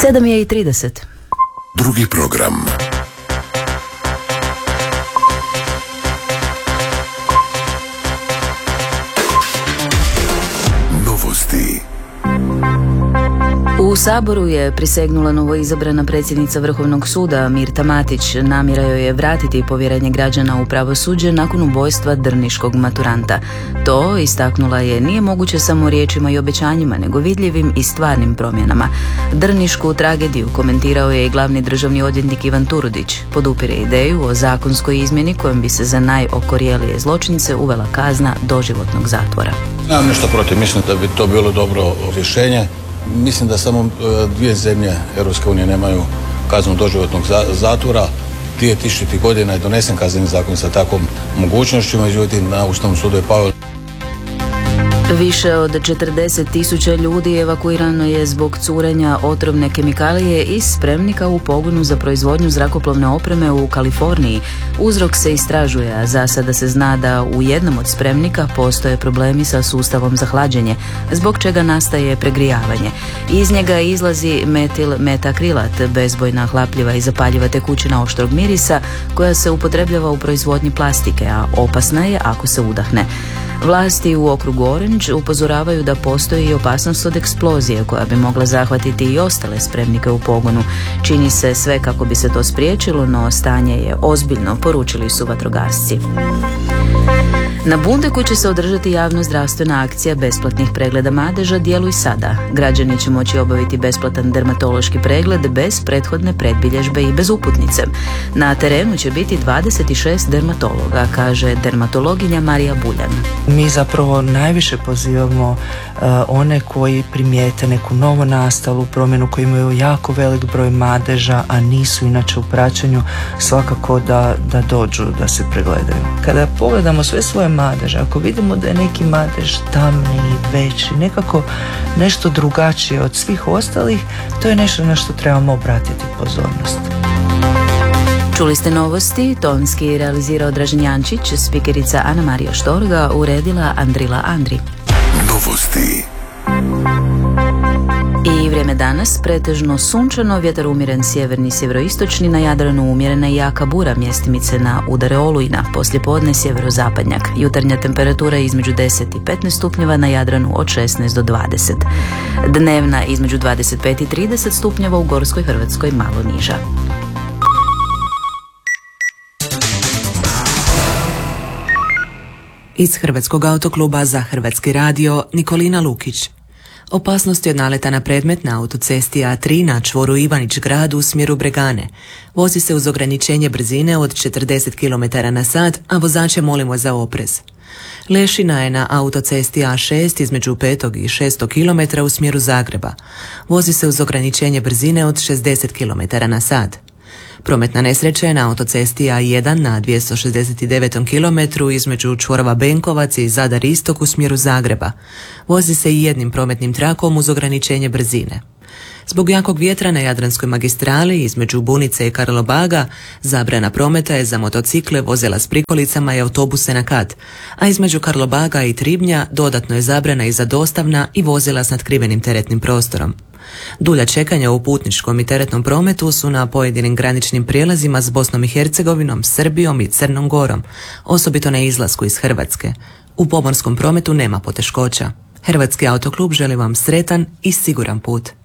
7:30. Drugi program. Novosti. U Saboru je prisegnula novoizabrana predsjednica Vrhovnog suda Mirta Matić. Namjera joj je vratiti povjerenje građana u pravosuđe nakon ubojstva drniškog maturanta. To, istaknula je, nije moguće samo riječima i obećanjima, nego vidljivim i stvarnim promjenama. Drnišku tragediju komentirao je i glavni državni odvjetnik Ivan Turudić. Podupire ideju o zakonskoj izmjeni kojom bi se za najokorjelije zločince uvela kazna doživotnog zatvora. Nemam nešto protiv, mislim da bi to bilo dobro rješenje. Mislim da samo dvije zemlje Europske unije nemaju kaznu doživotnog zatvora. 2000. godina je donesen kazneni zakon sa takvom mogućnošću, međutim na Ustavnom sudu je pao. Više od 40.000 ljudi evakuirano je zbog curenja otrovne kemikalije iz spremnika u pogonu za proizvodnju zrakoplovne opreme u Kaliforniji. Uzrok se istražuje, a za sada se zna da u jednom od spremnika postoje problemi sa sustavom za hlađenje, zbog čega nastaje pregrijavanje. Iz njega izlazi metil metakrilat, bezbojna, hlapljiva i zapaljiva tekućina oštrog mirisa koja se upotrebljava u proizvodnji plastike, a opasna je ako se udahne. Vlasti u okrugu Orange upozoravaju da postoji i opasnost od eksplozije koja bi mogla zahvatiti i ostale spremnike u pogonu. Čini se sve kako bi se to spriječilo, no stanje je ozbiljno, poručili su vatrogasci. Na Bundeku će se održati javno-zdravstvena akcija besplatnih pregleda madeža Djeluj sada. Građani će moći obaviti besplatan dermatološki pregled bez prethodne predbilježbe i bez uputnice. Na terenu će biti 26 dermatologa, kaže dermatologinja Marija Buljan. Mi zapravo najviše pozivamo one koji primijete neku novonastalu promjenu, koji imaju jako velik broj madeža, a nisu inače u praćenju, svakako da dođu da se pregledaju. Kada pogledamo sve svoje madeže, ako vidimo da je neki madež tamniji, veći, nekako nešto drugačije od svih ostalih, to je nešto na što trebamo obratiti pozornost. Čuli ste novosti, tonski realizirao Dražen Jančić, spikerica Ana Marija Štorga, uredila Andrila Andri. Novosti. I vrijeme danas, pretežno sunčano, vjetar umjeren sjeverni sjeveroistočni, na Jadranu umjerena i jaka bura, mjestimice na udare olujna, poslijepodne sjeverozapadnjak. Jutarnja temperatura između 10 i 15 stupnjeva, na Jadranu od 16 do 20. Dnevna između 25 i 30 stupnjeva, u Gorskoj Hrvatskoj malo niža. Iz Hrvatskog autokluba za Hrvatski radio, Nikolina Lukić. Opasnosti od naleta na predmet na autocesti A3 na čvoru Ivanić Grad u smjeru Bregane. Vozi se uz ograničenje brzine od 40 km/h, a vozače molimo za oprez. Lešina je na autocesti A6 između 5. i 6. km u smjeru Zagreba. Vozi se uz ograničenje brzine od 60 km/h. Prometna nesreća je na autocesti A1 na 269. km između čvorova Benkovac i Zadar Istok u smjeru Zagreba. Vozi se i jednim prometnim trakom uz ograničenje brzine. Zbog jakog vjetra na Jadranskoj magistrali između Bunice i Karlobaga zabrana prometa je za motocikle, vozila s prikolicama i autobuse na kat, a između Karlobaga i Tribnja dodatno je zabrana i za dostavna i vozila s natkrivenim teretnim prostorom. Dulja čekanja u putničkom i teretnom prometu su na pojedinim graničnim prijelazima s Bosnom i Hercegovinom, Srbijom i Crnom Gorom, osobito na izlasku iz Hrvatske. U pomorskom prometu nema poteškoća. Hrvatski autoklub želi vam sretan i siguran put.